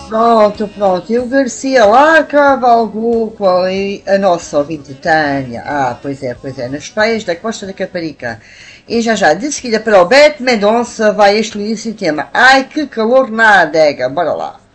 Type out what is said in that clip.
Pronto, pronto. E o Garcia lá cavalgou com a nossa ouvinte Tânia. Ah, pois é, nas praias da Costa da Caparica. E já já, de seguida para o Beto Mendonça vai este lindíssimo tema. Ai, que calor na adega. Bora lá.